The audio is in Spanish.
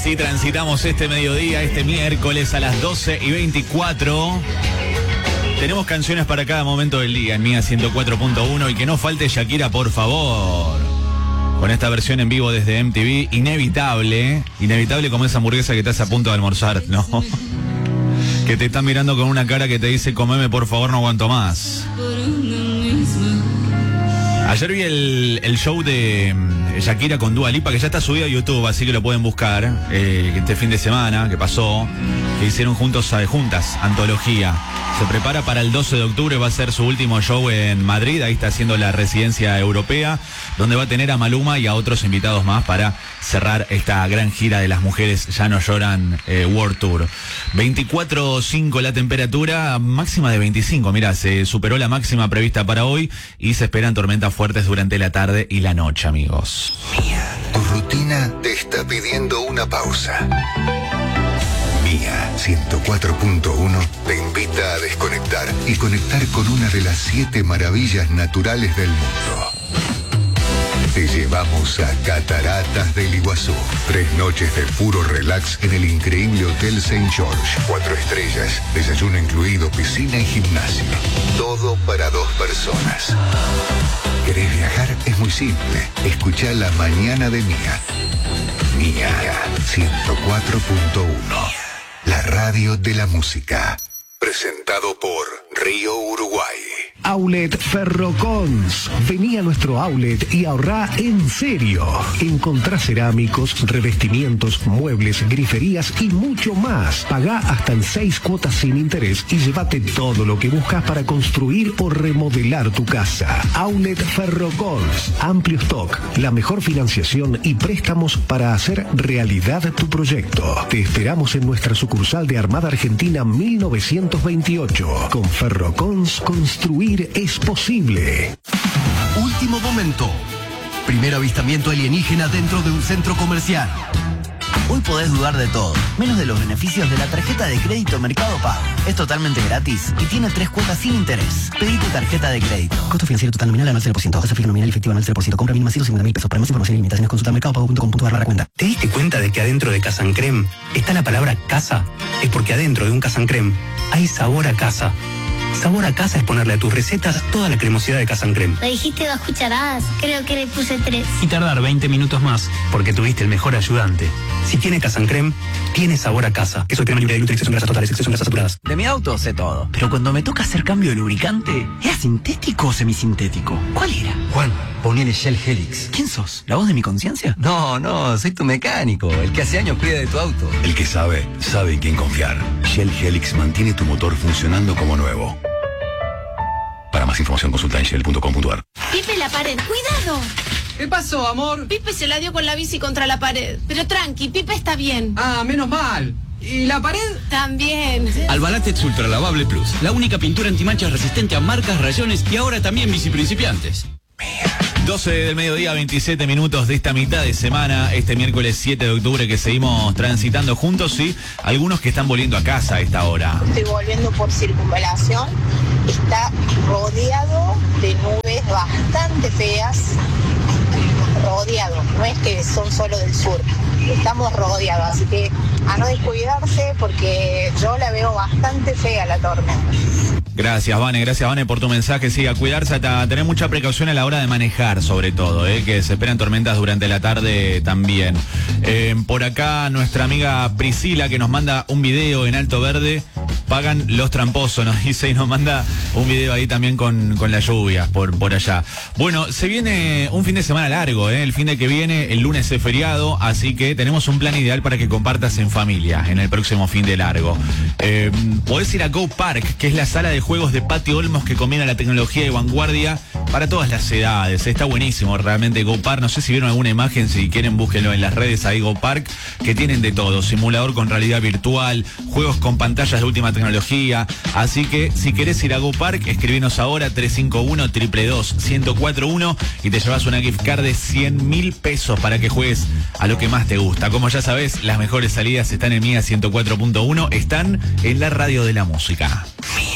Así transitamos este mediodía, este miércoles a las 12:24. Tenemos canciones para cada momento del día en Mía 104.1 y que no falte Shakira, por favor. Con esta versión en vivo desde MTV, inevitable como esa hamburguesa que estás a punto de almorzar, ¿no? Que te están mirando con una cara que te dice, comeme por favor, no aguanto más. Ayer vi el show de Shakira con Dua Lipa, que ya está subido a YouTube, así que lo pueden buscar. Este fin de semana que pasó, que hicieron juntas, antología. Se prepara para el 12 de octubre, va a ser su último show en Madrid, ahí está haciendo la residencia europea, donde va a tener a Maluma y a otros invitados más para cerrar esta gran gira de Las Mujeres Ya No Lloran World Tour. 24.5 la temperatura, máxima de 25, mira, se superó la máxima prevista para hoy y se esperan tormentas fuertes durante la tarde y la noche, amigos. Mía, tu rutina te está pidiendo una pausa. Mía 104.1 te invita a desconectar y conectar con una de las 7 maravillas naturales del mundo. Te llevamos a Cataratas del Iguazú. 3 noches de puro relax en el increíble Hotel St. George. 4 estrellas, desayuno incluido, piscina y gimnasio. Todo para 2 personas. ¿Querés viajar? Es muy simple. Escuchá La Mañana de Mía. Mía 104.1. La radio de la música. Presentado por Río Uruguay. Outlet Ferrocons. Vení a nuestro outlet y ahorrá en serio. Encontrá cerámicos, revestimientos, muebles, griferías y mucho más. Pagá hasta en 6 cuotas sin interés y llévate todo lo que buscas para construir o remodelar tu casa. Outlet Ferrocons. Amplio stock, la mejor financiación y préstamos para hacer realidad tu proyecto. Te esperamos en nuestra sucursal de Armada Argentina 1928. Con Ferrocons, construir es posible. Último momento. Primer avistamiento alienígena dentro de un centro comercial. Hoy podés dudar de todo, menos de los beneficios de la tarjeta de crédito Mercado Pago. Es totalmente gratis y tiene 3 cuotas sin interés. Pedí tu tarjeta de crédito. Costo financiero total nominal al 0%. Tasa fija nominal efectiva al 0%. Compra mínima 150.000 pesos. Para más información y limitaciones consulta mercadopago.com.ar/cuenta. ¿Te diste cuenta de que adentro de Casancrem está la palabra casa? Es porque adentro de un Casancrem hay sabor a casa. Sabor a casa es ponerle a tus recetas toda la cremosidad de Casancrem. Me dijiste 2 cucharadas, creo que le puse 3. Y tardar 20 minutos más, porque tuviste el mejor ayudante. Si tiene Casancrem, tiene sabor a casa. Queso crema libre de gluten, exceso en grasas totales, exceso en grasas saturadas. De mi auto sé todo, pero cuando me toca hacer cambio de lubricante, ¿era sintético o semisintético? ¿Cuál era? Juan, ponele Shell Helix. ¿Quién sos? ¿La voz de mi conciencia? No, soy tu mecánico, el que hace años cuida de tu auto. El que sabe en quién confiar. Shell Helix mantiene tu motor funcionando como nuevo. Para más información consulta en shell.com.ar. Pipe, la pared, cuidado. ¿Qué pasó, amor? Pipe se la dio con la bici contra la pared. Pero tranqui, Pipe está bien. Ah, menos mal. ¿Y la pared? También. Albalatex Ultra Lavable Plus, la única pintura antimanchas resistente a marcas, rayones y ahora también bici principiantes. 12 del mediodía, 27 minutos de esta mitad de semana, este miércoles 7 de octubre que seguimos transitando juntos y algunos que están volviendo a casa a esta hora. Estoy volviendo por circunvalación, está rodeado de nubes bastante feas, rodeado, no es que son solo del sur, estamos rodeados, así que a no descuidarse porque yo la veo bastante fea la tormenta. Gracias, Vane, por tu mensaje. Sí, a cuidarse, a tener mucha precaución a la hora de manejar, sobre todo, que se esperan tormentas durante la tarde también. Por acá, nuestra amiga Priscila, que nos manda un video en Alto Verde, pagan los tramposos, nos dice, y nos manda un video ahí también con las lluvias por allá. Bueno, se viene un fin de semana largo, el fin de que viene, el lunes es feriado, así que tenemos un plan ideal para que compartas en familia en el próximo fin de largo. Podés ir a Go Park, que es la sala de juegos de Patio Olmos que combina la tecnología y vanguardia para todas las edades. Está buenísimo realmente Go Park. No sé si vieron alguna imagen, si quieren búsquenlo en las redes ahí Go Park, que tienen de todo, simulador con realidad virtual, juegos con pantallas de última tecnología. Así que si querés ir a Go Park, escribinos ahora 351-222-1041 y te llevas una gift card de 100.000 pesos para que juegues a lo que más te gusta. Como ya sabés, las mejores salidas están en Mía 104.1, están en la radio de la música. Mía.